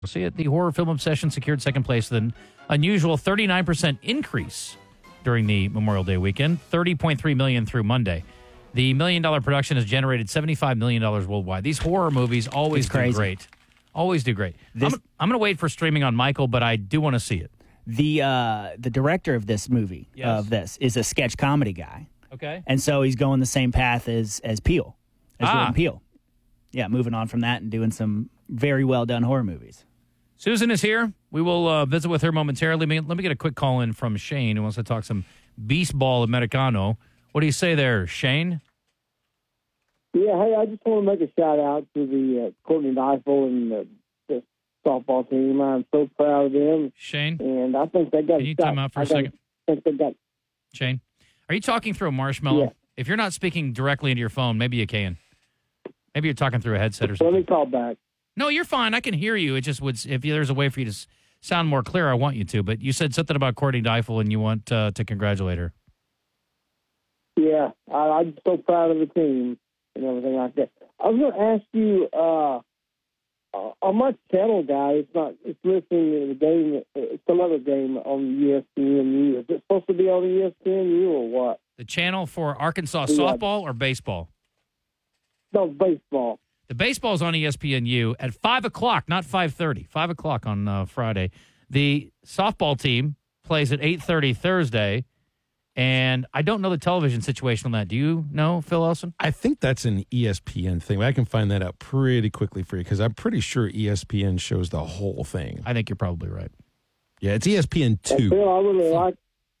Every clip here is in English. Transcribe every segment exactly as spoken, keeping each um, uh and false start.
See it. The Horror Film Obsession secured second place with an unusual thirty-nine percent increase during the Memorial Day weekend, thirty point three million dollars through Monday. The million-dollar production has generated seventy-five million dollars worldwide. These horror movies always do great. Always do great. This, I'm, I'm going to wait for streaming on Michael, but I do want to see it. The uh, the director of this movie, yes. of this, is a sketch comedy guy. Okay. And so he's going the same path as, as Peele, as ah. Jordan Peele. Yeah, moving on from that and doing some very well-done horror movies. Susan is here. We will uh, visit with her momentarily. Let me, let me get a quick call in from Shane, who wants to talk some baseball Americano. What do you say there, Shane? Yeah, hey, I just want to make a shout-out to the uh, Courtney Deifel and the, the softball team. I'm so proud of them. Shane? And I think they got Can you time out for a second? I think they got... Shane, are you talking through a marshmallow? Yeah. If you're not speaking directly into your phone, maybe you can. Maybe you're talking through a headset or something. Let me call back. No, you're fine. I can hear you. It just would, if there's a way for you to sound more clear, I want you to. But you said something about Courtney Deifel, and you want uh, to congratulate her. Yeah, I, I'm so proud of the team and everything like that. I was going to ask you, uh, uh, on my channel, guy, it's not, it's listening to the game, uh, some other game on E S P N U. Is it supposed to be on E S P N U or what? The channel for Arkansas yeah. softball or baseball? No, baseball. The baseball's on E S P N U at five o'clock, not five thirty. five o'clock on uh, Friday. The softball team plays at eight thirty Thursday, and I don't know the television situation on that. Do you know, Phil Elson? I think that's an E S P N thing. I can find that out pretty quickly for you because I'm pretty sure E S P N shows the whole thing. I think you're probably right. Yeah, it's E S P N two. Phil, I really like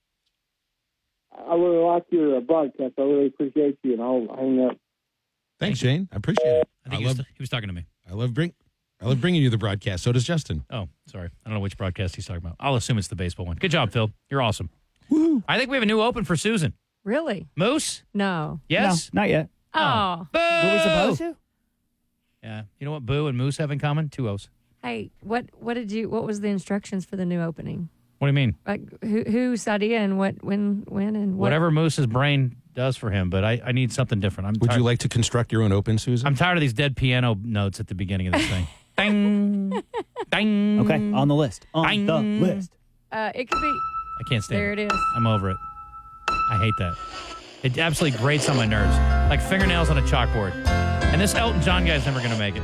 I really like your uh, broadcast. I really appreciate you, and I'll hang up. Thanks, Shane. I appreciate it. I think I he, love, was, he was talking to me. I love bring. I love bringing you the broadcast. So does Justin. Oh, sorry. I don't know which broadcast he's talking about. I'll assume it's the baseball one. Good job, Phil. You're awesome. Woo-hoo. I think we have a new open for Susan. Really? Moose? No. Yes? No, not yet. Oh. Boo! Were we supposed to? Yeah. You know what Boo and Moose have in common? Two O's. Hey, what what did you? What was the instructions for the new opening? What do you mean? Like who whose idea and what when when and what? Whatever Moose's brain does for him, but I, I need something different. I'm Would tired, you like to construct your own open, Susan? I'm tired of these dead piano notes at the beginning of this thing. Ding, ding. Okay, on the list. On Ding. the list. Uh, it could be. I can't stand There it. it is. I'm over it. I hate that. It absolutely grates on my nerves, like fingernails on a chalkboard. And this Elton John guy's never going to make it.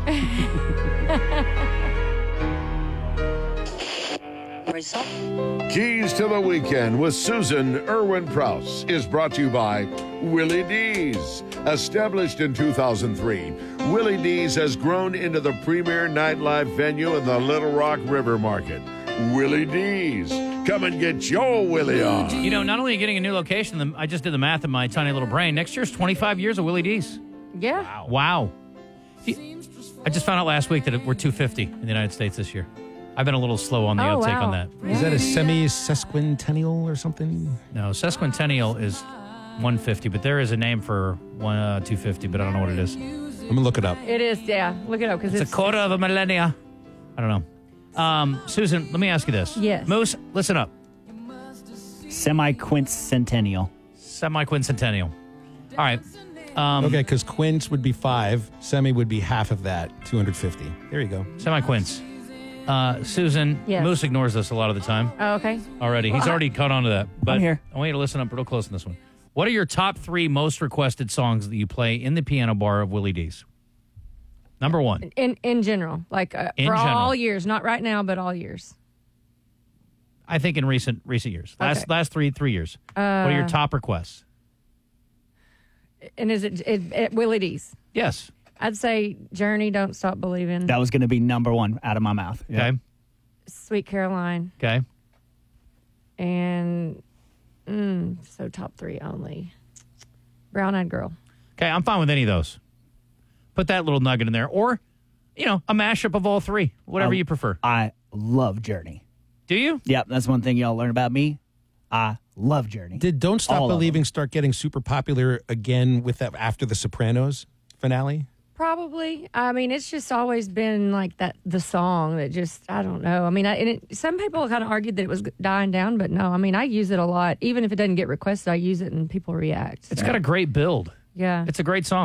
Keys to the Weekend with Susan Irwin Prouse is brought to you by Willie D's. Established in two thousand three, Willie D's has grown into the premier nightlife venue in the Little Rock River Market. Willie D's. Come and get your Willie on. You know, not only are you getting a new location, I just did the math in my tiny little brain. Next year's twenty-five years of Willie D's. Yeah. Wow. Wow. I just found out last week that we're two fifty in the United States this year. I've been a little slow on the Oh, outtake wow. on that. Is that a semi-sesquicentennial or something? No, sesquicentennial is one fifty, but there is a name for one uh, two fifty, but I don't know what it is. I'm going to look it up. It is. Yeah. Look it up because It's, it's, a quarter of a millennia. I don't know. Um, Susan, let me ask you this. Yes. Moose, listen up. Semi-quincentennial. Semi-quincentennial. All right. Um, Okay, because quince would be five, semi would be half of that, two hundred fifty. There you go. Semi-quince. Uh, Susan, Yes. Moose ignores this a lot of the time Oh, okay. already. He's already caught on to that. But I'm here. I want you to listen up real close on this one. What are your top three most requested songs that you play in the piano bar of Willie D's? Number one. In in general, like uh, In for general. all years, not right now, but all years. I think in recent recent years. Last Okay. last three three years. what are your top requests? And is it, it, it Willie D's? Yes. I'd say Journey, Don't Stop Believing. That was going to be number one out of my mouth. Yeah. Okay. Sweet Caroline, Okay. and mm, so top three only. Brown Eyed Girl. Okay, I'm fine with any of those. Put that little nugget in there. Or, you know, a mashup of all three. Whatever I- you prefer. I love Journey. Do you? Yep, that's one thing y'all learn about me. I love Journey. Did Don't Stop All of Believing start getting super popular again with that after the Sopranos finale? Probably. I mean, it's just always been like that, the song that just, I don't know. I mean, I, and it, some people kind of argued that it was dying down, but no, I mean, I use it a lot. Even if it doesn't get requested, I use it and people react. It's So, got a great build. yeah. It's a great song.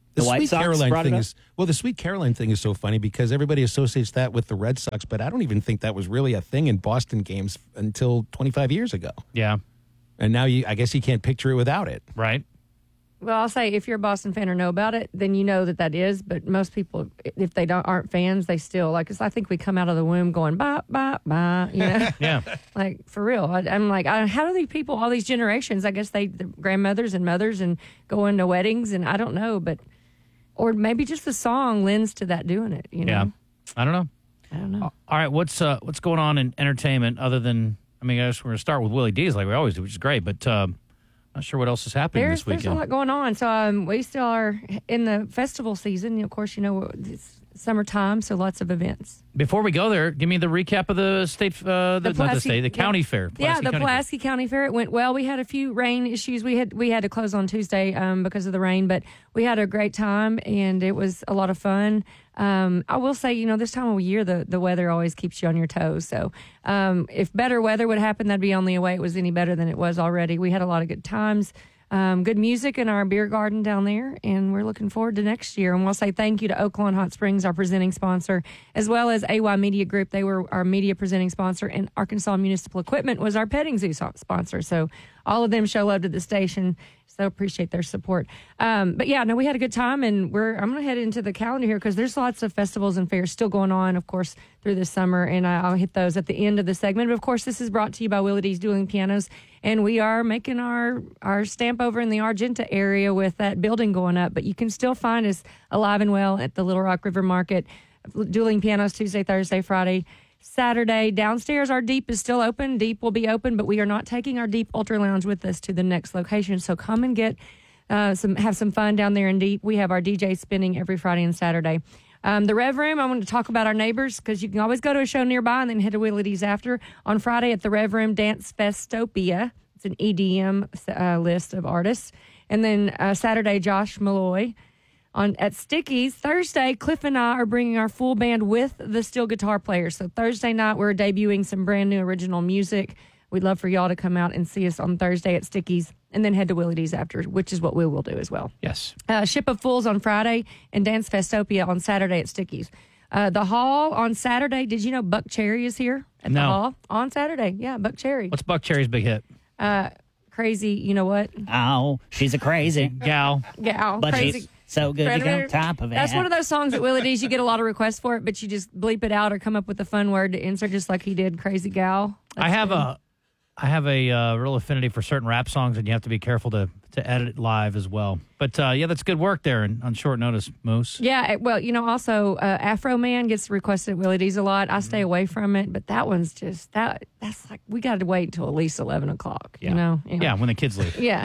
The, The White Sweet Sox Caroline brought it thing up? is well, the Sweet Caroline thing is so funny because everybody associates that with the Red Sox, but I don't even think that was really a thing in Boston games until twenty-five years ago. Yeah. And now you, I guess you can't picture it without it. Right. Well, I'll say if you're a Boston fan or know about it, then you know that that is. But most people, if they don't aren't fans, they still like. 'Cause I think we come out of the womb going bye bye bye. You know, Yeah. like for real. I, I'm like, I, how do these people, all these generations? I guess they, the grandmothers and mothers, and go into weddings, and I don't know, but or maybe just the song lends to that doing it. You know, Yeah. I don't know. I don't know. All right. What's uh, what's going on in entertainment other than, I mean, I guess we're going to start with Willie D's like we always do, which is great, but um, not sure what else is happening There's this there's a weekend. lot going on. So um, we still are in the festival season. Of course, you know it's summertime, so lots of events. Before we go there, give me the recap of the state, uh, the, The not the Pulaski- state, the county yeah. fair. Yeah, Pulaski the County Fair. Pulaski County Fair. It went well. We had a few rain issues. We had we had to close on Tuesday um, because of the rain, but we had a great time and it was a lot of fun. Um, I will say, you know, this time of year, the, the weather always keeps you on your toes. So um, if better weather would happen, that'd be on the way it was any better than it was already. We had a lot of good times. Um, good music in our beer garden down there, and we're looking forward to next year. And we'll say thank you to Oaklawn Hot Springs, our presenting sponsor, as well as A Y Media Group. They were our media presenting sponsor, and Arkansas Municipal Equipment was our petting zoo so- sponsor. So all of them show love to the station. So appreciate their support. Um, but yeah, no, we had a good time, and we're I'm going to head into the calendar here because there's lots of festivals and fairs still going on, of course, through this summer, and I, I'll hit those at the end of the segment. But of course, this is brought to you by Willie D's Dueling Pianos, and we are making our our stamp over in the Argenta area with that building going up. But you can still find us alive and well at the Little Rock River Market. Dueling Pianos Tuesday, Thursday, Friday, Saturday. Downstairs, our Deep is still open. Deep will be open, but we are not taking our Deep Ultra Lounge with us to the next location. So come and get uh, some, have some fun down there in Deep. We have our D J spinning every Friday and Saturday. Um, the Rev Room, I want to talk about our neighbors because you can always go to a show nearby and then head to Willie D's after. On Friday at the Rev Room, Dance Festopia. It's an E D M uh, list of artists. And then uh, Saturday, Josh Malloy. On at Stickies, Thursday, Cliff and I are bringing our full band with the steel guitar players. So Thursday night, we're debuting some brand new original music. We'd love for y'all to come out and see us on Thursday at Stickies and then head to Willie D's after, which is what we will do as well. Yes. Uh, Ship of Fools on Friday and Dance Festopia on Saturday at Stickies. Uh, the Hall on Saturday. Did you know Buck Cherry is here at No. the Hall on Saturday? Yeah, Buck Cherry. What's Buck Cherry's big hit? Uh, crazy, you know what? Oh, she's a crazy. Gal. Gal. But crazy. she's so good you get on top of it. That's one of those songs at Willie D's. You get a lot of requests for it, but you just bleep it out or come up with a fun word to insert, just like he did, "Crazy Gal." That's I have good. a, I have a uh, real affinity for certain rap songs, and you have to be careful to to edit it live as well. But uh, yeah, that's good work there and on short notice, Moose. Yeah, it- well, you know, also uh, Afro Man gets requested at Willie D's a lot. I stay away from it, but that one's just that. That's like we got to wait until at least eleven o'clock. Yeah. You know? Anyway. Yeah, when the kids leave. Yeah.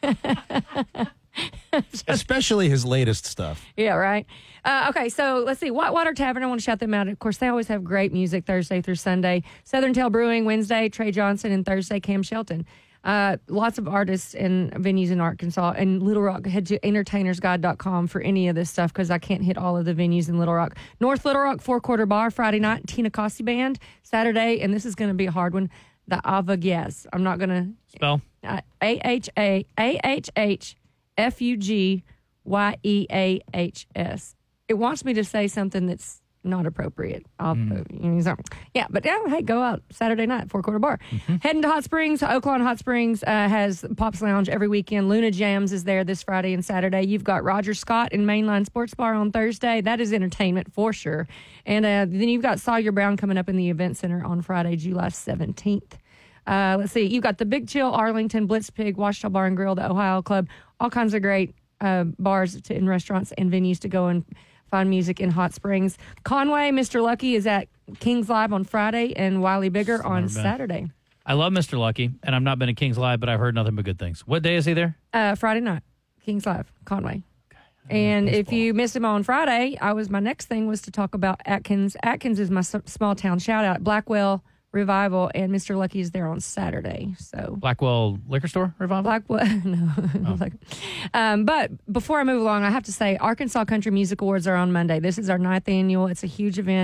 Especially his latest stuff. Yeah, right. Uh, okay, so let's see. Whitewater Tavern, I want to shout them out. Of course, they always have great music Thursday through Sunday. Southern Tail Brewing Wednesday, Trey Johnson, and Thursday, Cam Shelton. Uh, lots of artists and venues in Arkansas. And Little Rock, head to entertainers guide dot com for any of this stuff because I can't hit all of the venues in Little Rock. North Little Rock, Four Quarter Bar, Friday night, Tina Costi Band. Saturday, and this is going to be a hard one, the Avagues. I'm not going to... Spell. Uh, A H A A H H F U G Y E A H S. It wants me to say something that's not appropriate. I'll, Mm. you know, so- yeah, but yeah, hey, go out Saturday night, Four Quarter Bar. Mm-hmm. Heading to Hot Springs. Oaklawn Hot Springs uh, has Pops Lounge every weekend. Luna Jams is there this Friday and Saturday. You've got Roger Scott in Mainline Sports Bar on Thursday. That is entertainment for sure. And uh, then you've got Sawyer Brown coming up in the Event Center on Friday, July seventeenth. Uh, let's see. You've got the Big Chill, Arlington, Blitz Pig, Washita Bar and Grill, the Ohio Club, all kinds of great uh, bars to, and restaurants and venues to go and find music in Hot Springs. Conway, Mister Lucky is at King's Live on Friday and Wiley Bigger on been. Saturday. I love Mister Lucky, and I've not been at King's Live, but I've heard nothing but good things. What day is he there? Uh, Friday night, King's Live, Conway. And if you missed him on Friday, I was my next thing was to talk about Atkins. Atkins is my s- small town shout out. Blackwell Revival, and Mister Lucky is there on Saturday. So Blackwell Liquor Store Revival? Blackwell, no. Oh. Like- um, but before I move along, I have to say Arkansas Country Music Awards are on Monday. This is our ninth annual. It's a huge event.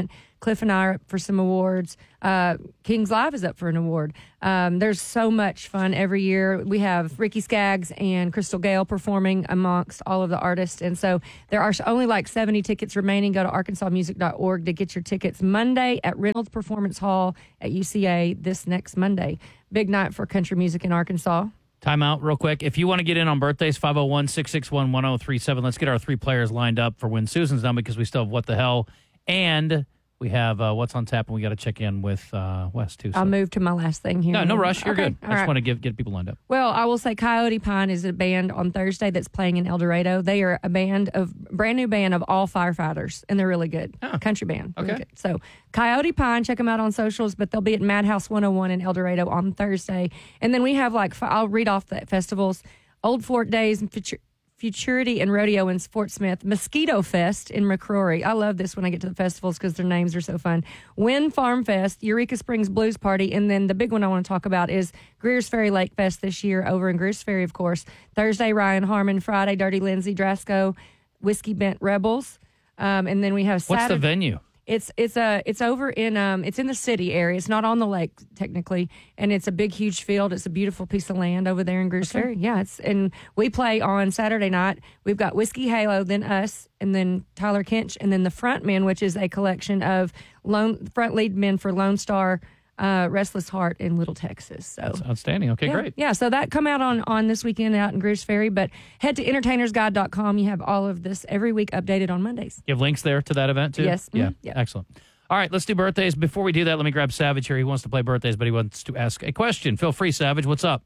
Cliff and I are up for some awards. Uh, Kings Live is up for an award. Um, there's so much fun every year. We have Ricky Skaggs and Crystal Gale performing amongst all of the artists. And so there are only like seventy tickets remaining. Go to arkansas music dot org to get your tickets Monday at Reynolds Performance Hall at U C A this next Monday. Big night for country music in Arkansas. Time out real quick. If you want to get in on birthdays, five oh one, six six one, one oh three seven. Let's get our three players lined up for when Susan's done because we still have What the Hell. And we have uh, What's on Tap, and we got to check in with uh, Wes, too. So. I'll move to my last thing here. No, no rush. You're okay. good. All I just right. want to give get people lined up. Well, I will say Coyote Pine is a band on Thursday that's playing in El Dorado. They are a band of brand new band of all firefighters, and they're really good. Oh. Country band. Really Okay. good. So Coyote Pine, check them out on socials, but they'll be at Madhouse one oh one in El Dorado on Thursday. And then we have like, I'll read off the festivals. Old Fort Days, Futur- Futurity and Rodeo in Fort Smith, Mosquito Fest in McCrory. I love this when I get to the festivals because their names are so fun. Wind Farm Fest, Eureka Springs Blues Party, and then the big one I want to talk about is Greers Ferry Lake Fest this year over in Greers Ferry, of course. Thursday, Ryan Harmon. Friday, Dirty Lindsay Drasco, Whiskey Bent Rebels. Um, and then we have Saturday. What's the venue? It's it's a it's over in um it's in the city area. It's not on the lake technically, and it's a big huge field. It's a beautiful piece of land over there in Greers Okay. Ferry. Yeah, it's and we play on Saturday night. We've got Whiskey Halo, then us, and then Tyler Kinch, and then the front men, which is a collection of lone front lead men for Lone Star, uh, Restless Heart in Little Texas. So That's outstanding. Okay, yeah, great. Yeah, so that come out on, on this weekend out in Greers Ferry. But head to entertainers guide dot com. You have all of this every week updated on Mondays. You have links there to that event, too? Yes. Yeah. Mhm. Yeah. Excellent. All right, let's do birthdays. Before we do that, let me grab Savage here. He wants to play birthdays, but he wants to ask a question. Feel free, Savage. What's up?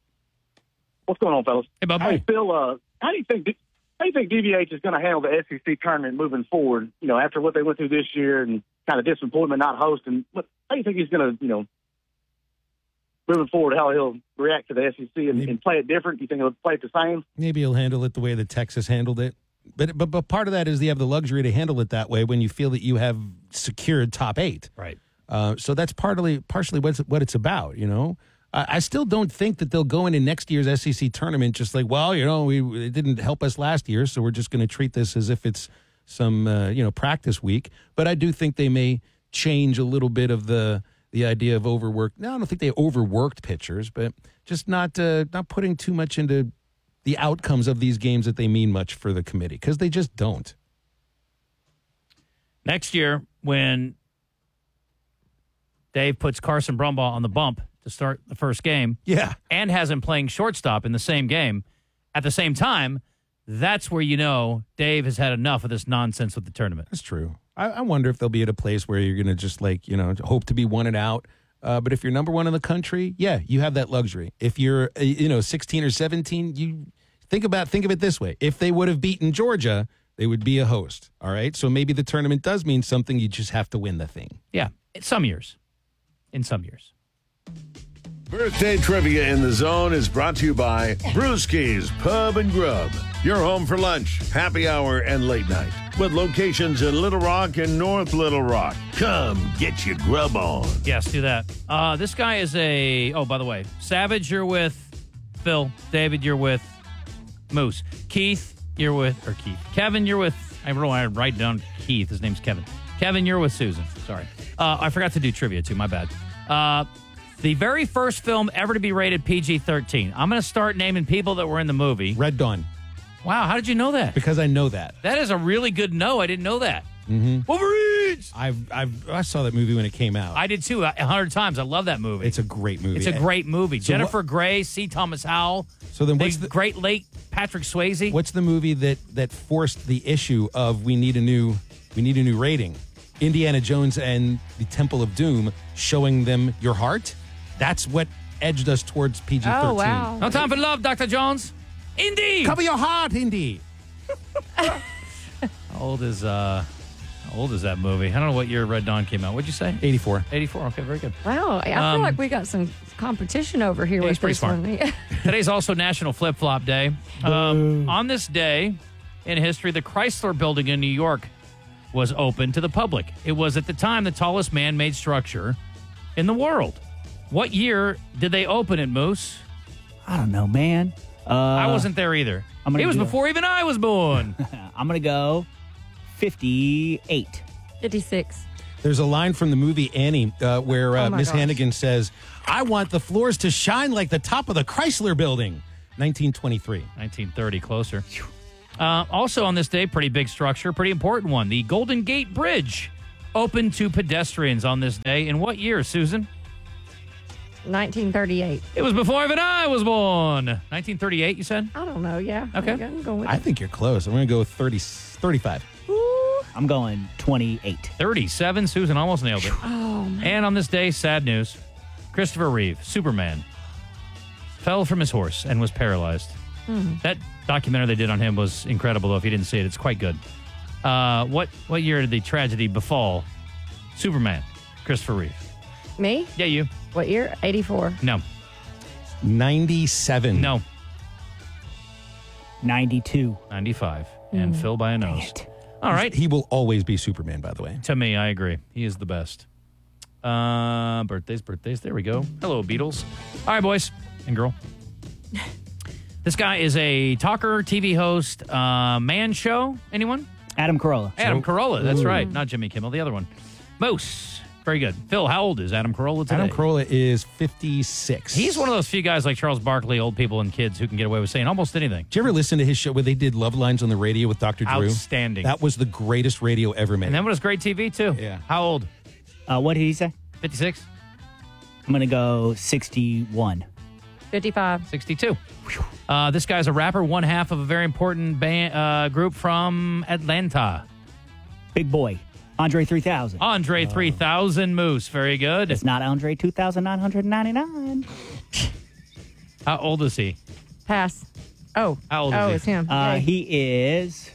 What's going on, fellas? Hey, Bob. Hey, Phil, uh, how do you think how do you think D V H is going to handle the S E C tournament moving forward? You know, after what they went through this year and kind of disappointment not hosting, what, how do you think he's going to, you know, moving forward, how he'll react to the S E C and, and play it different? Do you think he'll play it the same? Maybe he'll handle it the way that Texas handled it. But, but but part of that is you have the luxury to handle it that way when you feel that you have secured top eight. Right. Uh, so that's partly partially what's, what it's about, you know. I, I still don't think that they'll go into next year's S E C tournament just like, well, you know, we it didn't help us last year, so we're just going to treat this as if it's some, uh, you know, practice week. But I do think they may change a little bit of the the idea of overworked. No, I don't think they overworked pitchers, but just not uh, not putting too much into the outcomes of these games that they mean much for the committee, because they just don't. Next year, when Dave puts Carson Brumbaugh on the bump to start the first game, Yeah. and has him playing shortstop in the same game at the same time, that's where you know Dave has had enough of this nonsense with the tournament. That's true. I, I wonder if they'll be at a place where you're going to just like, you know, hope to be one and out. Uh, but if you're number one in the country, yeah, you have that luxury. If you're, uh, you know, sixteen or seventeen, you think about, think of it this way. If they would have beaten Georgia, they would be a host. All right. So maybe the tournament does mean something. You just have to win the thing. Yeah, in some years. In some years. Birthday Trivia in the Zone is brought to you by Brewski's Pub and Grub. Your home for lunch, happy hour, and late night. With locations in Little Rock and North Little Rock. Come get your grub on. Yes, do that. Uh, this guy is a, oh, by the way, Savage, you're with Phil. David, you're with Moose. Keith, you're with, or Keith. Kevin, you're with, I don't know why I write down Keith. His name's Kevin. Kevin, you're with Susan. Sorry. Uh, I forgot to do trivia, too. My bad. Uh, the very first film ever to be rated P G thirteen. I'm going to start naming people that were in the movie. Red Dawn, Wow, how did you know that? because I know that. That is a really good no. I didn't know that. Mm-hmm. Wolverines! I've, I've, I saw that movie when it came out. I did, too, a hundred times. I love that movie. It's a great movie. It's a great movie. So Jennifer what- Grey, C. Thomas Howell. So then what's the the great late Patrick Swayze? What's the movie that that forced the issue of we need a new we need a new rating? Indiana Jones and the Temple of Doom, showing them your heart. That's what edged us towards P G thirteen. Oh, wow. No time for love, Doctor Jones. Indy. Cover your heart, Indy. How old is uh? How old is that movie? I don't know what year Red Dawn came out. What'd you say? eighty-four. eighty-four. Okay, very good. Wow, I Um, feel like we got some competition over here Yeah, he's with pretty this smart. one. Yeah. Today's also National Flip Flop Day. Um, on this day in history, the Chrysler Building in New York was open to the public. It was at the time the tallest man-made structure in the world. What year did they open it, Moose? I don't know, man. Uh, I wasn't there either. I'm gonna It was do- before even I was born. I'm gonna go fifty-eight. fifty-six. There's a line from the movie Annie uh, where uh, Oh my Miss gosh. Hannigan says, "I want the floors to shine like the top of the Chrysler Building." nineteen twenty-three. nineteen thirty, closer. Uh, also on this day, pretty big structure, pretty important one. The Golden Gate Bridge opened to pedestrians on this day. In what year, Susan? nineteen thirty-eight. It was before even I was born. nineteen thirty-eight, you said? I don't know. Yeah. Okay. I'm going with I think you're close. I'm going to go with thirty, thirty-five. I'm going twenty-eight. thirty-seven. Susan almost nailed it. Oh, man. And on this day, sad news. Christopher Reeve, Superman, fell from his horse and was paralyzed. That documentary they did on him was incredible, though. If you didn't see it, it's quite good. Uh, what what year did the tragedy befall Superman, Christopher Reeve? Me? Yeah, you. What year? eighty-four. No. ninety-seven. No. ninety-two. ninety-five. And Phil by a nose. it. All right. He will always be Superman, by the way. To me, I agree. He is the best. Uh, birthdays, birthdays. There we go. Hello, Beatles. All right, boys and girl. This guy is a talker, T V host, uh, man show. Anyone? Adam Carolla. Adam Carolla. That's right. Not Jimmy Kimmel, the other one. Moose. Very good. Phil, how old is Adam Carolla today? Adam Carolla is fifty-six. He's one of those few guys like Charles Barkley, old people and kids who can get away with saying almost anything. Did you ever listen to his show where they did Love Lines on the radio with Doctor Drew? Outstanding. That was the greatest radio ever made. And that was great T V, too. Yeah. How old? Uh, what did he say? fifty-six? I'm going to go sixty-one. fifty-five. sixty-two. Uh, this guy's a rapper, one half of a very important band, uh, group from Atlanta. Big boy. Andre three thousand. Andre three thousand Moose. Very good. It's not Andre two thousand nine hundred ninety-nine. How old is he? Pass. Oh. How old is oh, he? it's him. Uh, Yay. he is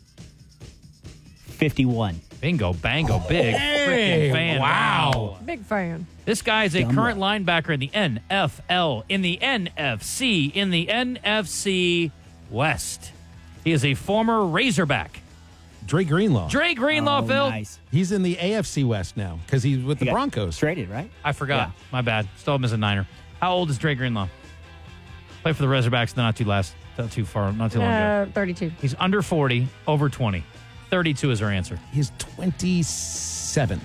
fifty-one. Bingo, bango, big freaking fan. Wow. Big fan. This guy is a Dumbo. current linebacker in the N F L, in the N F C, in the N F C West. He is a former Razorback. Dre Greenlaw. Dre Greenlaw, Oh, Phil. nice. He's in the A F C West now because he's with the He got Broncos. Traded, right? I forgot. Yeah. My bad. Still missing Niner. How old is Dre Greenlaw? Played for the Razorbacks not too last, not too far, not too long ago. Uh, thirty-two. He's under forty, over twenty. thirty-two is our answer. He's twenty-seven.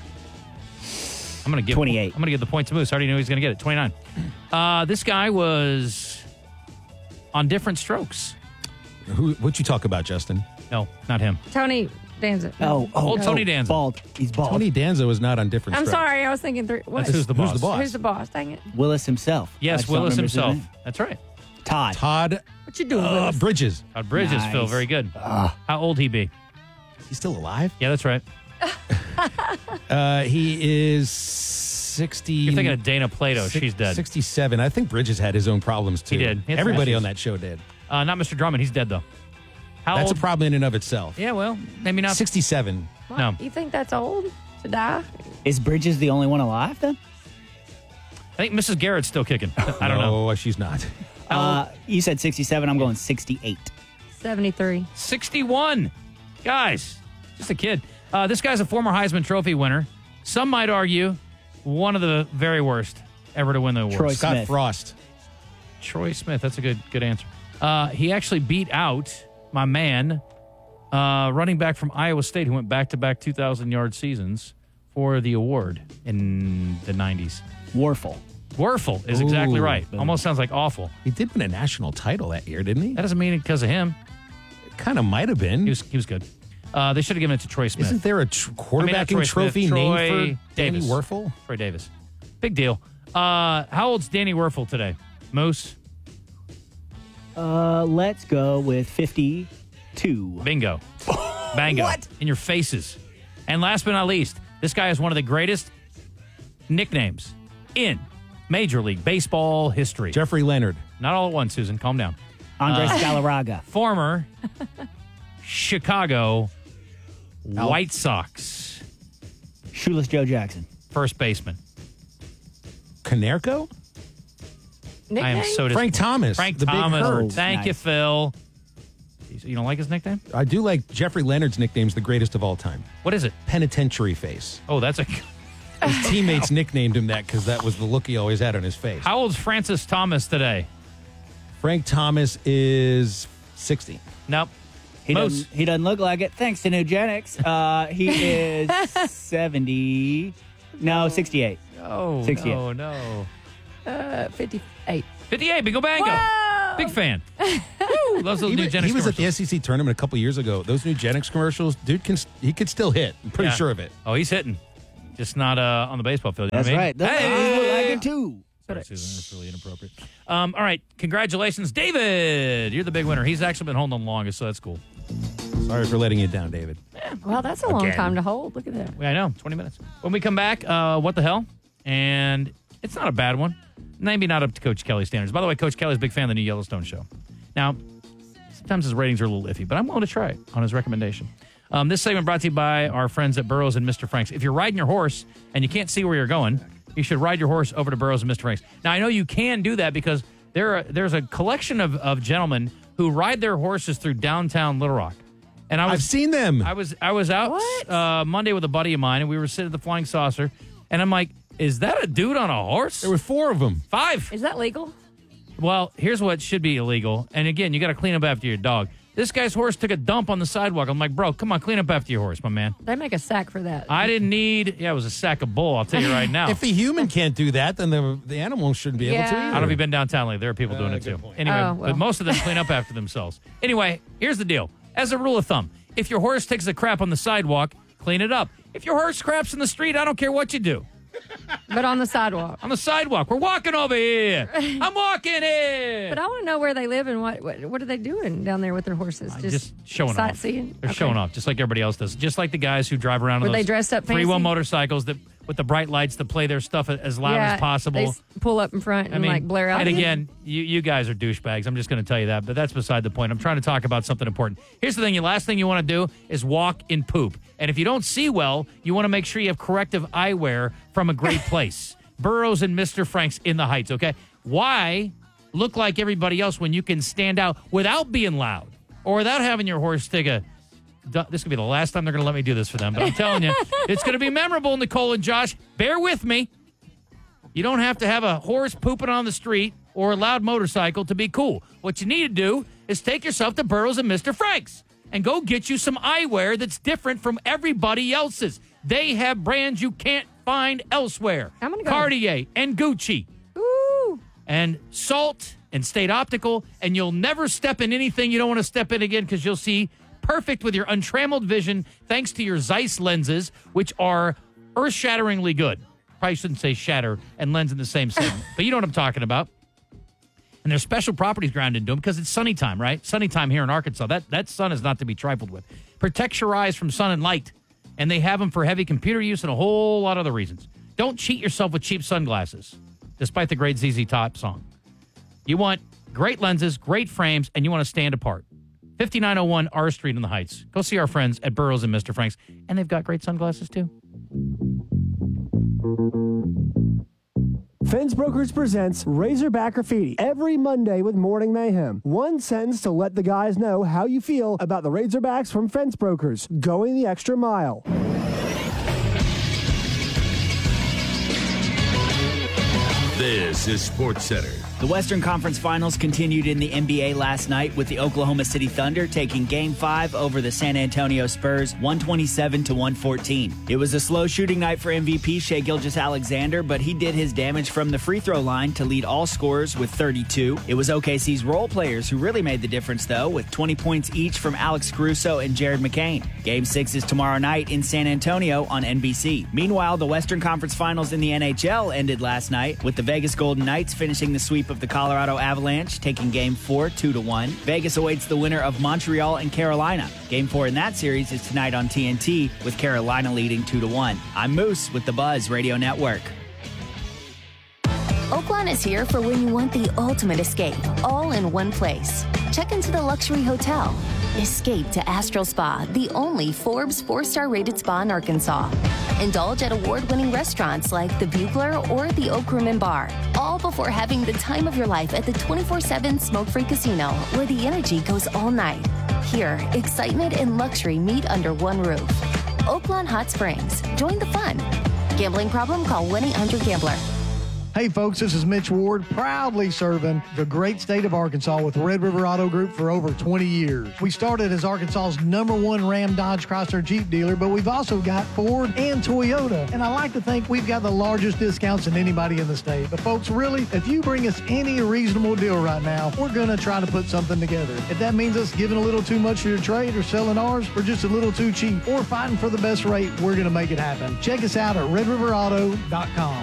I'm gonna give twenty-eight. I'm gonna give the point to Moose. I already knew he was gonna get it. twenty-nine. Uh, this guy was on Different Strokes. Who? What you talk about, Justin? No, not him. Tony Danza. Oh, oh, Old oh, Tony Danza. Bald. He's bald. Tony Danza was not on Different I'm Strokes. sorry. I was thinking three. What? That's who's the boss. Who's the boss? Who's the boss? Dang it. Willis himself. I Yes, just don't Willis remember his himself. name. That's right. Todd. Todd What you doing, uh, Willis? Bridges. Todd Bridges, Nice. Phil. Very good. How old he be? He's still alive? Yeah, that's right. Uh, he is sixty. You're thinking of Dana Plato. six- She's dead. sixty-seven. I think Bridges had his own problems too. He did. He had some Everybody issues. on that show did. Uh, not Mister Drummond. He's dead though. How That's old? a problem in and of itself. Yeah, well, maybe not. sixty-seven. What? No. You think that's old to die? Is Bridges the only one alive then? I think Missus Garrett's still kicking. I don't know. No, she's not. Uh, you said sixty-seven. I'm going sixty-eight. seventy-three. sixty-one. Guys, just a kid. Uh, this guy's a former Heisman Trophy winner. Some might argue one of the very worst ever to win the award. Troy Scott Smith. Frost. Troy Smith. That's a good good answer. Uh, he actually beat out my man, uh, running back from Iowa State, who went back to back two thousand yard seasons for the award in the nineties. Warfel. Werfel is exactly Ooh. right. Almost sounds like awful. He did win a national title that year, didn't he? That doesn't mean it because of him. Kind of might have been. He was he was good. Uh, they should have given it to Troy Smith. Isn't there a tr- I quarterbacking mean, not Troy trophy Smith, named Troy for Danny Davis. Werfel? Troy Davis. Big deal. Uh, how old's Danny Werfel today? Moose? Uh, let's go with fifty-two. Bingo. Bango. What? In your faces. And last but not least, this guy is one of the greatest nicknames in Major League Baseball history. Jeffrey Leonard. Not all at once, Susan. Calm down. Andre Uh, Scalaraga. Former Chicago White Sox Shoeless Joe Jackson. first baseman. Canerco? Nickname? I am so dis- Frank Thomas. Frank the Thomas. Big Hurt. Oh, Thank nice. you, Phil. You don't like his nickname? I do like Jeffrey Leonard's nickname's the greatest of all time. What is it? Penitentiary face. Oh, that's a. His teammates nicknamed him that because that was the look he always had on his face. How old's Francis Thomas today? Frank Thomas is sixty. Nope. He Moose. doesn't, he doesn't look like it. Thanks to Nugenics. Uh, he is seventy. No, sixty-eight. Oh, sixty-eight. no, no. Uh, fifty-eight. fifty-eight, Bingo Bango. Whoa! Big fan. Woo, loves those He, new was- Genix he was at the commercials. S E C tournament a couple years ago. Those new Genix commercials, dude, can he could still hit. I'm pretty Yeah. sure of it. Oh, he's hitting. Just not uh, on the baseball field. You know That's what I mean? right. Those Hey! guys look like it too. Sorry, Susan, that's really inappropriate. Um, all right, congratulations, David. You're the big winner. He's actually been holding on the longest, so that's cool. Sorry for letting you down, David. Well, that's a long Again. time to hold. Look at that. Yeah, I know, twenty minutes. When we come back, uh, what the hell? And it's not a bad one. Maybe not up to Coach Kelly's standards. By the way, Coach Kelly's a big fan of the new Yellowstone show. Now, sometimes his ratings are a little iffy, but I'm willing to try it on his recommendation. Um, this segment brought to you by our friends at Burroughs and Mister Frank's. If you're riding your horse and you can't see where you're going, you should ride your horse over to Burroughs and Mister Frank's. Now, I know you can do that because there are, there's a collection of, of gentlemen who ride their horses through downtown Little Rock. And I was I've seen them. I was I was out uh, Monday with a buddy of mine, and we were sitting at the Flying Saucer, and I'm like, is that a dude on a horse? There were four of them. Five. Is that legal? Well, here's what should be illegal. And again, you got to clean up after your dog. This guy's horse took a dump on the sidewalk. I'm like, bro, come on, clean up after your horse, my man. They make a sack for that. I didn't need, yeah, it was a sack of bull, I'll tell you right now. If the human can't do that, then the the animal shouldn't be able to Yeah. either. I don't know if you've been downtown lately. There are people doing Uh, it too. good point. Anyway, Oh, well. but most of them clean up after themselves. Anyway, here's the deal. As a rule of thumb, if your horse takes a crap on the sidewalk, clean it up. If your horse craps in the street, I don't care what you do. But on the sidewalk. On the sidewalk. We're walking over here. I'm walking here. But I want to know where they live and what what, what are they doing down there with their horses? just showing sightseeing? off. They're Okay. showing off, just like everybody else does. Just like the guys who drive around Were on those they dressed up three-wheel fancy? motorcycles that with the bright lights that play their stuff as loud Yeah, as possible. They s- pull up in front and I mean, like blare out. and again, you, you guys are douchebags. I'm just going to tell you that, but that's beside the point. I'm trying to talk about something important. Here's the thing. The last thing you want to do is walk in poop. And if you don't see well, you want to make sure you have corrective eyewear from a great place. Burroughs and Mister Frank's in the Heights, okay? Why look like everybody else when you can stand out without being loud or without having your horse take a... This could be the last time they're going to let me do this for them, but I'm telling you, it's going to be memorable, Nicole and Josh. Bear with me. You don't have to have a horse pooping on the street or a loud motorcycle to be cool. What you need to do is take yourself to Burroughs and Mister Frank's and go get you some eyewear that's different from everybody else's. They have brands you can't find elsewhere. I'm gonna go. Cartier and Gucci Ooh. and Salt and State Optical, and you'll never step in anything you don't want to step in again because you'll see perfect with your untrammeled vision thanks to your Zeiss lenses, which are earth-shatteringly good. Probably shouldn't say shatter and lens in the same segment, but you know what I'm talking about. And there's special properties grounded into them because it's sunny time, right? Sunny time here in Arkansas. That that sun is not to be trifled with. Protects your eyes from sun and light, and they have them for heavy computer use and a whole lot of other reasons. Don't cheat yourself with cheap sunglasses, despite the great Z Z Top song. You want great lenses, great frames, and you want to stand apart. fifty-nine oh one R Street in the Heights. Go see our friends at Burroughs and Mister Frank's, and they've got great sunglasses too. Fence Brokers presents Razorback Graffiti every Monday with Morning Mayhem. One sentence to let the guys know how you feel about the Razorbacks from Fence Brokers. Going the extra mile. This is Sports Center. The Western Conference Finals continued in the N B A last night with the Oklahoma City Thunder taking Game five over the San Antonio Spurs one twenty-seven to one fourteen. It was a slow shooting night for M V P Shai Gilgeous-Alexander, but he did his damage from the free throw line to lead all scorers with thirty-two. It was O K C's role players who really made the difference, though, with twenty points each from Alex Caruso and Jared McCain. Game six is tomorrow night in San Antonio on N B C. Meanwhile, the Western Conference Finals in the N H L ended last night with the Vegas Golden Knights finishing the sweep of the Colorado Avalanche, taking Game four two to one. Vegas awaits the winner of Montreal and Carolina. Game four in that series is tonight on T N T, with Carolina leading two to one. I'm Moose with the Buzz Radio Network. Oakland is here for when you want the ultimate escape, all in one place. Check into the luxury hotel. Escape to Astral Spa, the only Forbes four-star rated spa in Arkansas. Indulge at award-winning restaurants like the Bugler or the Oak Room and Bar, all before having the time of your life at the twenty-four seven smoke-free casino, where the energy goes all night. Here, excitement and luxury meet under one roof. Oakland Hot Springs. Join the fun. Gambling problem? Call one eight hundred gambler. Hey folks, this is Mitch Ward, proudly serving the great state of Arkansas with Red River Auto Group for over twenty years. We started as Arkansas's number one Ram Dodge Chrysler Jeep dealer, but we've also got Ford and Toyota. And I like to think we've got the largest discounts than anybody in the state. But folks, really, if you bring us any reasonable deal right now, we're going to try to put something together. If that means us giving a little too much for your trade or selling ours for just a little too cheap or fighting for the best rate, we're going to make it happen. Check us out at red river auto dot com.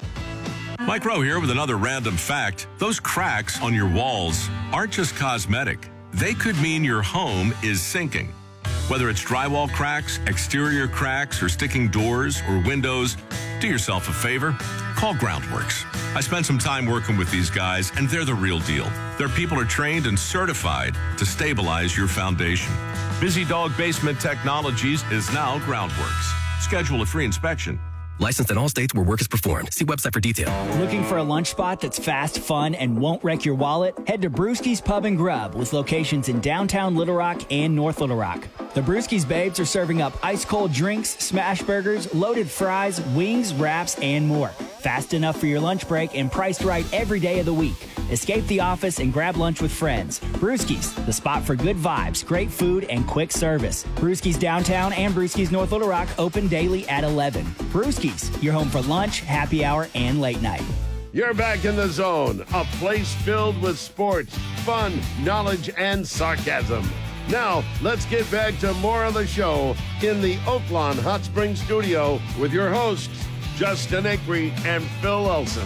Mike Rowe here with another random fact. Those cracks on your walls aren't just cosmetic. They could mean your home is sinking. Whether it's drywall cracks, exterior cracks, or sticking doors or windows, do yourself a favor. Call Groundworks. I spent some time working with these guys, and they're the real deal. Their people are trained and certified to stabilize your foundation. Busy Dog Basement Technologies is now Groundworks. Schedule a free inspection. Licensed in all states where work is performed. See website for detail. Looking for a lunch spot that's fast, fun, and won't wreck your wallet? Head to Brewski's Pub and Grub with locations in downtown Little Rock and North Little Rock. The Brewski's Babes are serving up ice-cold drinks, smash burgers, loaded fries, wings, wraps, and more. Fast enough for your lunch break and priced right every day of the week. Escape the office and grab lunch with friends. Brewski's, the spot for good vibes, great food, and quick service. Brewski's Downtown and Brewski's North Little Rock open daily at eleven. Brewski's, your home for lunch, happy hour, and late night. You're back in the zone, a place filled with sports, fun, knowledge, and sarcasm. Now, let's get back to more of the show in the Oaklawn Hot Springs studio with your hosts, Justin Acree and Phil Elson.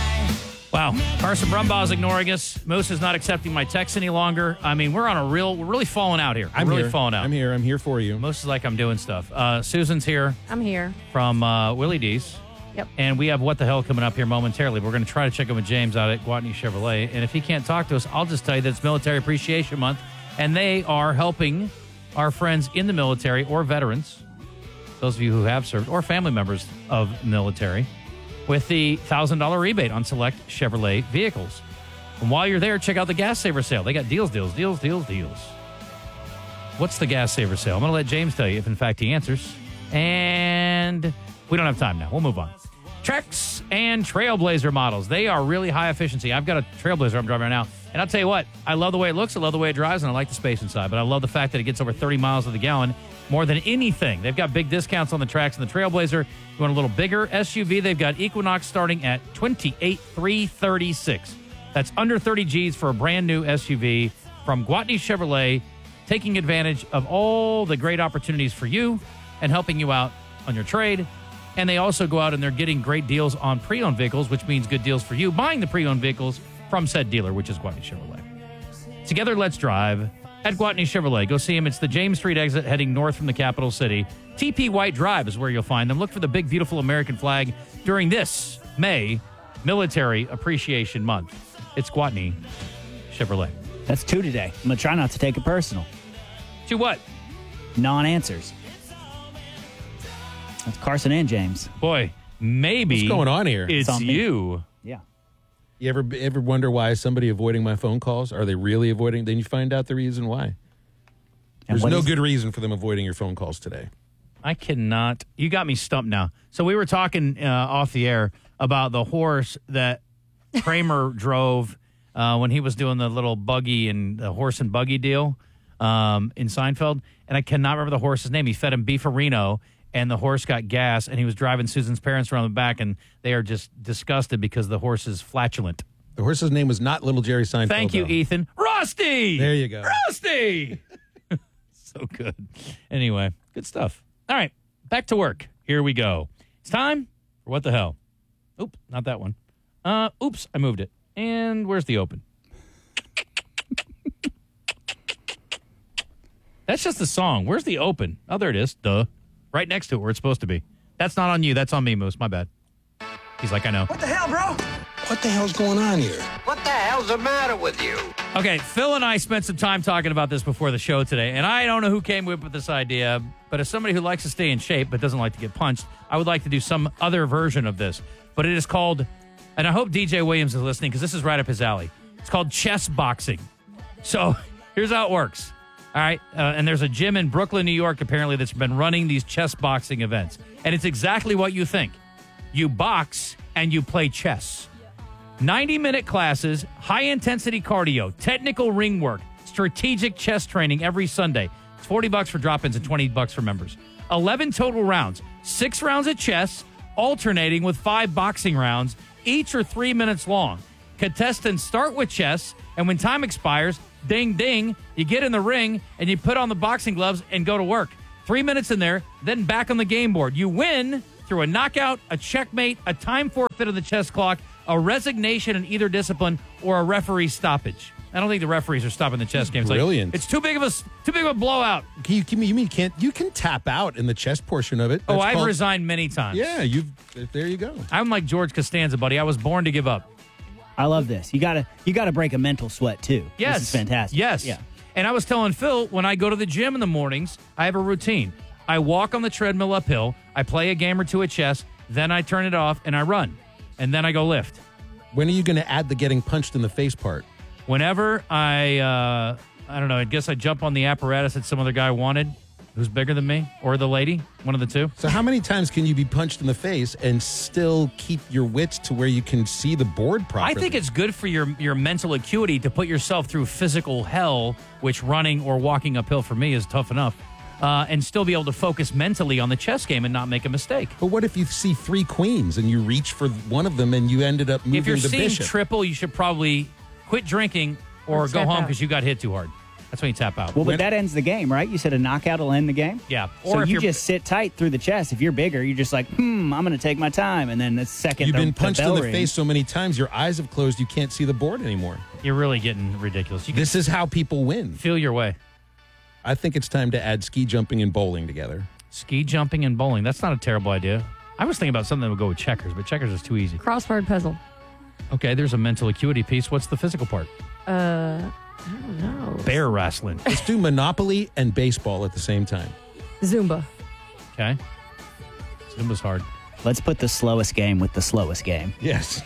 Wow. Carson Brumbaugh's ignoring us. Moose is not accepting my text any longer. I mean, we're on a real, we're really falling out here. We're I'm really here. falling out. I'm here. I'm here for you. Moose is like, I'm doing stuff. Uh, Susan's here I'm here. from uh, Willie D's. Yep. And we have What the Hell coming up here momentarily. We're going to try to check in with James out at Guatney Chevrolet. And if he can't talk to us, I'll just tell you that it's Military Appreciation Month. And they are helping our friends in the military or veterans, those of you who have served, or family members of military, with the one thousand dollars rebate on select Chevrolet vehicles. And while you're there, check out the Gas Saver sale. They got deals, deals, deals, deals, deals. What's the Gas Saver sale? I'm going to let James tell you if, in fact, he answers. And we don't have time now. We'll move on. Trex and Trailblazer models. They are really high efficiency. I've got a Trailblazer I'm driving right now. And I'll tell you what, I love the way it looks, I love the way it drives, and I like the space inside. But I love the fact that it gets over thirty miles to the gallon more than anything. They've got big discounts on the Trax and the Trailblazer. You want a little bigger S U V? They've got Equinox starting at twenty-eight thousand three hundred thirty-six dollars. That's under thirty G's for a brand new S U V from Guatney Chevrolet, taking advantage of all the great opportunities for you and helping you out on your trade. And they also go out and they're getting great deals on pre-owned vehicles, which means good deals for you buying the pre-owned vehicles from said dealer, which is Guatney Chevrolet. Together, let's drive at Guatney Chevrolet. Go see them. It's the James Street exit heading north from the capital city. T P White Drive is where you'll find them. Look for the big, beautiful American flag during this May Military Appreciation Month. It's Guatney Chevrolet. That's two today. I'm going to try not to take it personal. To what? Non-answers. That's Carson and James. Boy, maybe What's going on here? It's Something. you. Yeah. You ever ever wonder why is somebody avoiding my phone calls? Are they really avoiding? Then you find out the reason why. There's what no is- good reason for them avoiding your phone calls today. I cannot. You got me stumped now. So we were talking uh, off the air about the horse that Kramer drove uh, when he was doing the little buggy and the horse and buggy deal um, in Seinfeld. And I cannot remember the horse's name. He fed him beefarino, and the horse got gas, and he was driving Susan's parents around the back, and they are just disgusted because the horse is flatulent. The horse's name was not Little Jerry Seinfeld. Thank you, though. Ethan. Rusty! There you go. Rusty! So good. Anyway, good stuff. All right, back to work. Here we go. It's time for What the Hell. Oop, not that one. Uh, oops, I moved it. And where's the open? That's just the song. Where's the open? Oh, there it is. Duh. Right next to it where it's supposed to be. That's not on you. That's on me, Moose. My bad. He's like, I know. What the hell, bro? What the hell's going on here? What the hell's the matter with you? Okay, Phil and I spent some time talking about this before the show today, and I don't know who came up with this idea, but as somebody who likes to stay in shape but doesn't like to get punched, I would like to do some other version of this. But it is called, and I hope D J Williams is listening because this is right up his alley. It's called chess boxing. So here's how it works. All right, uh, and there's a gym in Brooklyn, New York, apparently, that's been running these chess boxing events. And it's exactly what you think. You box, and you play chess. ninety-minute classes, high-intensity cardio, technical ring work, strategic chess training every Sunday. It's forty bucks for drop-ins and twenty bucks for members. eleven total rounds. Six rounds of chess, alternating with five boxing rounds. Each are three minutes long. Contestants start with chess, and when time expires, ding, ding, you get in the ring, and you put on the boxing gloves and go to work. Three minutes in there, then back on the game board. You win through a knockout, a checkmate, a time forfeit of the chess clock, a resignation in either discipline, or a referee stoppage. I don't think the referees are stopping the chess game. It's Brilliant. Like, it's too big of a too big of a blowout. Can you, can you, you mean you can't you can tap out in the chess portion of it? Oh, That's I've called- resigned many times. Yeah, you. There you go. I'm like George Costanza, buddy. I was born to give up. I love this. You gotta you gotta break a mental sweat too. Yes. This is fantastic. Yes. Yeah. And I was telling Phil, when I go to the gym in the mornings, I have a routine. I walk on the treadmill uphill, I play a game or two of chess, then I turn it off and I run. And then I go lift. When are you going to add the getting punched in the face part? Whenever I, uh, I don't know, I guess I jump on the apparatus that some other guy wanted who's bigger than me, or the lady, one of the two. So how many times can you be punched in the face and still keep your wits to where you can see the board properly? I think it's good for your, your mental acuity to put yourself through physical hell, which running or walking uphill for me is tough enough. Uh, and still be able to focus mentally on the chess game and not make a mistake. But what if you see three queens and you reach for one of them and you ended up moving If you're the seeing bishop? triple, you should probably quit drinking or, Or go tap home out. because you got hit too hard. That's when you tap out. Well, but that ends the game, right? You said a knockout will end the game? Yeah. So Or if you you're- just sit tight through the chess. If you're bigger, you're just like, hmm, I'm going to take my time. And then the second You've the, been punched the in bell the rings, face so many times, your eyes have closed, you can't see the board anymore. You're really getting ridiculous. You This is how people win. Feel your way. I think it's time to add ski jumping and bowling together. Ski jumping and bowling. That's not a terrible idea. I was thinking about something that would go with checkers, but checkers is too easy. Crossword puzzle. Okay, there's a mental acuity piece. What's the physical part? Uh, I don't know. Bear wrestling. Let's do Monopoly and baseball at the same time. Zumba. Okay. Zumba's hard. Let's put the slowest game with the slowest game. Yes.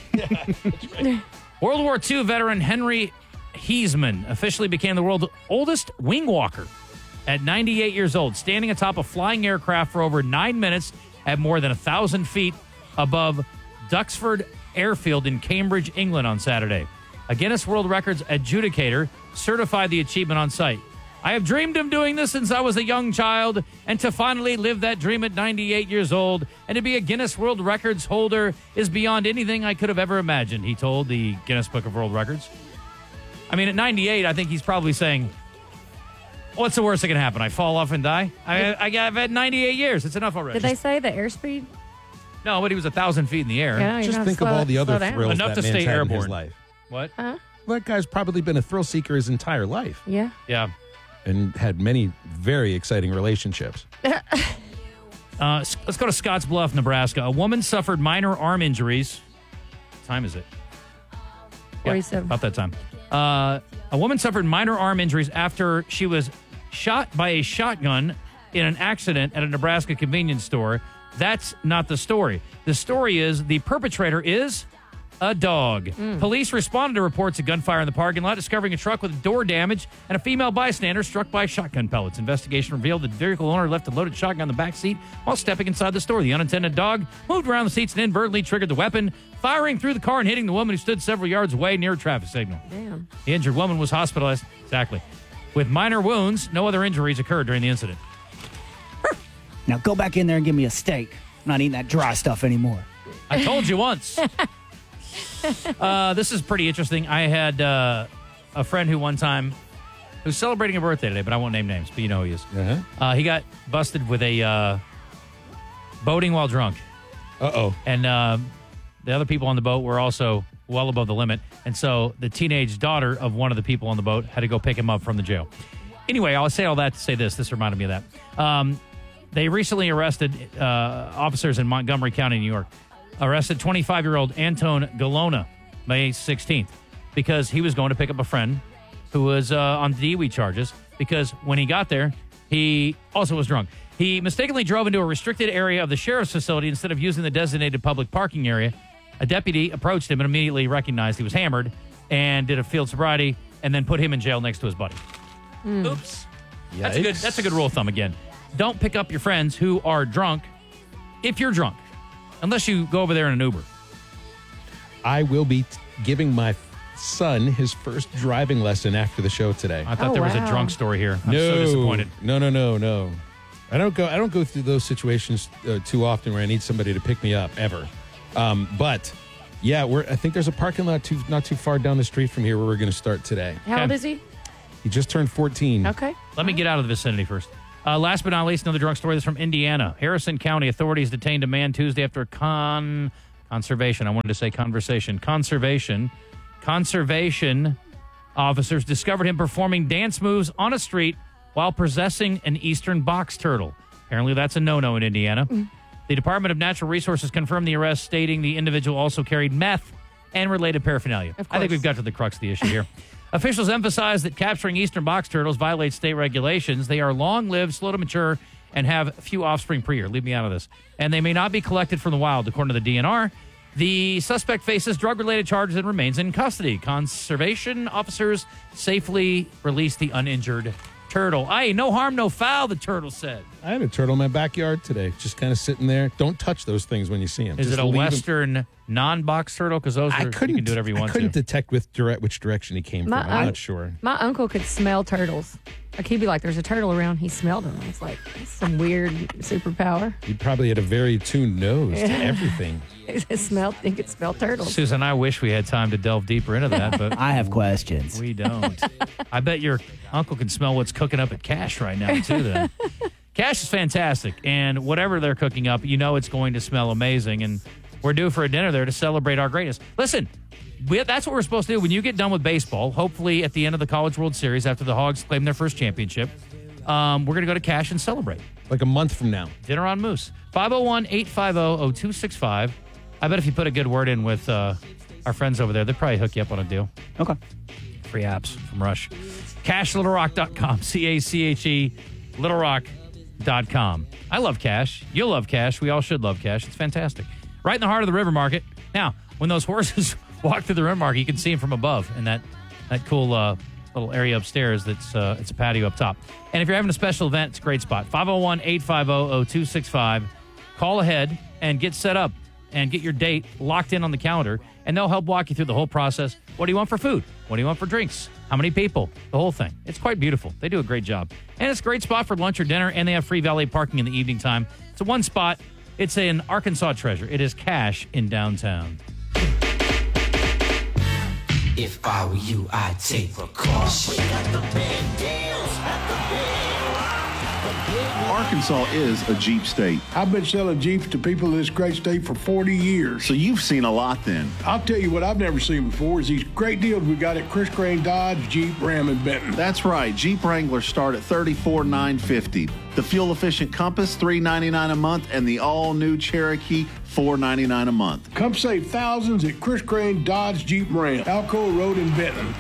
World War Two veteran Henry Heisman officially became the world's oldest wing walker at ninety-eight years old, standing atop a flying aircraft for over nine minutes at more than one thousand feet above Duxford Airfield in Cambridge, England on Saturday. A Guinness World Records adjudicator certified the achievement on site. I have dreamed of doing this since I was a young child, and to finally live that dream at ninety-eight years old and to be a Guinness World Records holder is beyond anything I could have ever imagined, he told the Guinness Book of World Records. I mean, at ninety-eight, I think he's probably saying, what's the worst that can happen? I fall off and die? I, I, I've had ninety-eight years. It's enough already. Did they say the airspeed? No, but he was a thousand feet in the air. Yeah, you're Just not think of slow- all the other slow down. thrills Enough that to man's stay had in his airborne. life. What? Huh? Well, that guy's probably been a thrill seeker his entire life Yeah. Yeah. and had many very exciting relationships. Uh, s- let's go to Scottsbluff, Nebraska. A woman suffered minor arm injuries. What time is it? Yeah, forty-seven. about that time. Uh, a woman suffered minor arm injuries after she was shot by a shotgun in an accident at a Nebraska convenience store. That's not the story. The story is the perpetrator is a dog. Police responded to reports of gunfire in the parking lot, discovering a truck with door damage and a female bystander struck by shotgun pellets. Investigation revealed that the vehicle owner left a loaded shotgun in the back seat while stepping inside the store. The unintended dog moved around the seats and inadvertently triggered the weapon, firing through the car and hitting the woman who stood several yards away near a traffic signal. Damn. The injured woman was hospitalized. Exactly. With minor wounds, no other injuries occurred during the incident. Now go back in there and give me a steak. I'm not eating that dry stuff anymore. I told you once. Uh, this is pretty interesting. I had uh, a friend who one time who's celebrating a birthday today, but I won't name names, but you know who he is. Uh-huh. Uh, he got busted with a uh, boating while drunk. Uh-oh. And uh, the other people on the boat were also well above the limit. And so the teenage daughter of one of the people on the boat had to go pick him up from the jail. Anyway, I'll say all that to say this. This reminded me of that. Um, they recently arrested uh, officers in Montgomery County, New York. Arrested twenty-five-year-old Antone Galona May sixteenth because he was going to pick up a friend who was uh, on D W I charges because when he got there, he also was drunk. He mistakenly drove into a restricted area of the sheriff's facility instead of using the designated public parking area. A deputy approached him and immediately recognized he was hammered and did a field sobriety and then put him in jail next to his buddy. Oops. That's a good that's a good rule of thumb again. Don't pick up your friends who are drunk if you're drunk. Unless you go over there in an Uber. I will be t- giving my son his first driving lesson after the show today. I thought Oh, there was wow. a drunk story here. I'm no, so disappointed. No, no, no, no. I don't go. I don't go through those situations uh, too often where I need somebody to pick me up ever. Um, but yeah, we're. I think there's a parking lot too, not too far down the street from here where we're going to start today. How old is he? He just turned fourteen. Okay. Let me get out of the vicinity first. Uh, last but not least, another drunk story. This is from Indiana. Harrison County authorities detained a man Tuesday after a con conservation. I wanted to say conversation. Conservation. Conservation officers discovered him performing dance moves on a street while possessing an eastern box turtle. Apparently, that's a no-no in Indiana. Mm. The Department of Natural Resources confirmed the arrest, stating the individual also carried meth and related paraphernalia. I think we've got to the crux of the issue here. Officials emphasize that capturing eastern box turtles violates state regulations. They are long-lived, slow to mature, and have few offspring per year. Leave me out of this. And they may not be collected from the wild, according to the D N R. The suspect faces drug-related charges and remains in custody. Conservation officers safely released the uninjured turtle. Aye, no harm, no foul, the turtle said. I had a turtle in my backyard today, just kind of sitting there. Don't touch those things when you see them. Is just it a leave Western them. non-box turtle? Because those are, I couldn't, you can do whatever you want I couldn't to. detect with direct which direction he came My from. I'm un- not sure. My uncle could smell turtles. Like he'd be like, "There's a turtle around." He smelled them. It's like that's some weird superpower. He probably had a very tuned nose to everything. It smelled. He could smell turtles. Susan, I wish we had time to delve deeper into that, but I have questions. We don't. I bet your uncle can smell what's cooking up at Cash right now, too, then. Cash is fantastic, and whatever they're cooking up, you know it's going to smell amazing, and we're due for a dinner there to celebrate our greatness. Listen, we, that's what we're supposed to do. When you get done with baseball, hopefully at the end of the College World Series, after the Hogs claim their first championship, um, we're going to go to Cash and celebrate. Like a month from now. Dinner on Moose. five oh one, eight five oh, oh two six five. I bet if you put a good word in with uh, our friends over there, they'll probably hook you up on a deal. Okay. Free apps from Rush. Cash Little Rock dot com. C A C H E, Little Rock dot com. I love Cash. You'll love Cash. We all should love Cash. It's fantastic. Right in the heart of the river market. Now, when those horses walk through the river market, you can see them from above in that, that cool uh, little area upstairs that's uh, it's a patio up top. And if you're having a special event, it's a great spot. five oh one, eight five oh, oh two six five. Call ahead and get set up and get your date locked in on the calendar, and they'll help walk you through the whole process. What do you want for food? What do you want for drinks? How many people? The whole thing. It's quite beautiful. They do a great job. And it's a great spot for lunch or dinner, and they have free valet parking in the evening time. It's a one spot. It's an Arkansas treasure. It is Cash in downtown. If I were you, I'd take precaution. Arkansas is a Jeep state. I've been selling Jeeps to people in this great state for forty years. So you've seen a lot then. I'll tell you what I've never seen before is these great deals we got at Chris Crane Dodge, Jeep, Ram, and Benton. That's right. Jeep Wranglers start at thirty-four thousand nine hundred fifty dollars. The fuel-efficient Compass, three hundred ninety-nine dollars a month, and the all-new Cherokee, four hundred ninety-nine dollars a month. Come save thousands at Chris Crane Dodge, Jeep, Ram, Alcoa Road in Benton.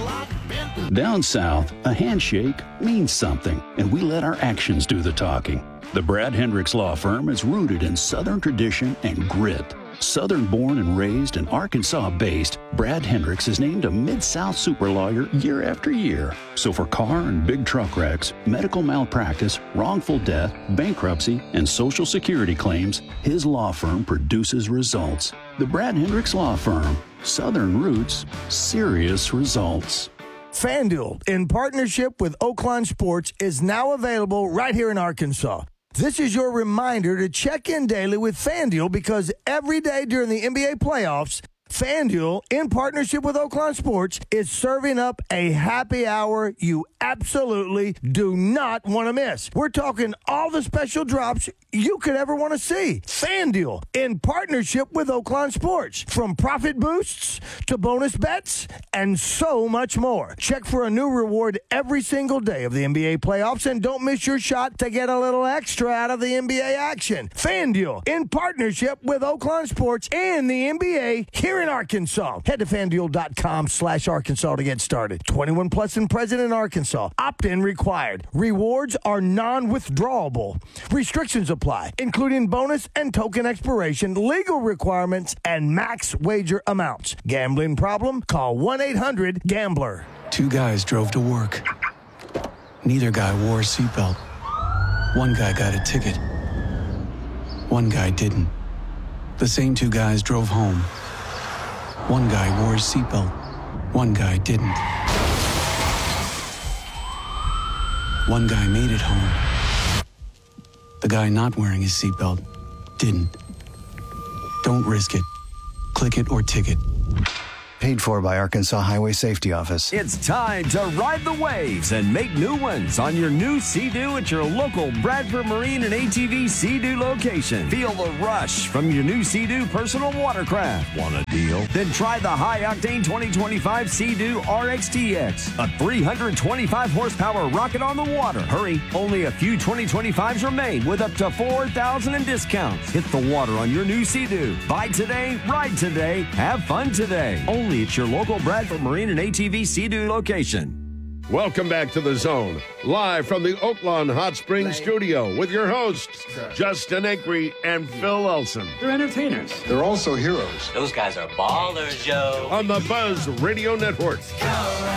Down south, a handshake means something, and we let our actions do the talking. The Brad Hendricks Law Firm is rooted in Southern tradition and grit. Southern born and raised and Arkansas based, Brad Hendricks is named a Mid-South super lawyer year after year. So for car and big truck wrecks, medical malpractice, wrongful death, bankruptcy, and Social Security claims, his law firm produces results. The Brad Hendricks Law Firm. Southern roots, serious results. FanDuel, in partnership with Oakland Sports, is now available right here in Arkansas. This is your reminder to check in daily with FanDuel because every day during the N B A playoffs, FanDuel, in partnership with Oakland Sports, is serving up a happy hour you absolutely do not want to miss. We're talking all the special drops you could ever want to see. FanDuel, in partnership with Oakland Sports, from profit boosts to bonus bets and so much more. Check for a new reward every single day of the N B A playoffs and don't miss your shot to get a little extra out of the N B A action. FanDuel, in partnership with Oakland Sports and the N B A here in Arkansas. Head to FanDuel.com slash Arkansas to get started. twenty-one plus and present in Arkansas. Opt-in required. Rewards are non-withdrawable. Restrictions apply, including bonus and token expiration, legal requirements, and max wager amounts. Gambling problem? Call one eight hundred gambler. Two guys drove to work. Neither guy wore a seatbelt. One guy got a ticket. One guy didn't. The same two guys drove home. One guy wore his seatbelt. One guy didn't. One guy made it home. The guy not wearing his seatbelt didn't. Don't risk it. Click it or ticket. Paid for by Arkansas Highway Safety Office. It's time to ride the waves and make new ones on your new Sea-Doo at your local Bradford Marine and A T V Sea-Doo location. Feel the rush from your new Sea-Doo personal watercraft. Want a deal? Then try the high-octane twenty twenty-five Sea-Doo R X T X, a three hundred twenty-five horsepower rocket on the water. Hurry, only a few twenty twenty-fives remain with up to four thousand dollars in discounts. Hit the water on your new Sea-Doo. Buy today, ride today, have fun today. Only at your local Bradford Marine and A T V Sea-Doo location. Welcome back to The Zone, live from the Oaklawn Hot Springs studio with your hosts, Justin Acree and Phil Elson. They're entertainers. They're also heroes. Those guys are ballers, Joe. On the Buzz Radio Network.